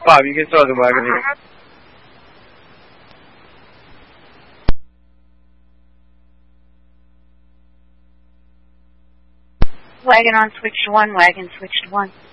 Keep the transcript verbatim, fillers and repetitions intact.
Bob, you can throw the wagon here. Wagon on switch to one, wagon switch to one.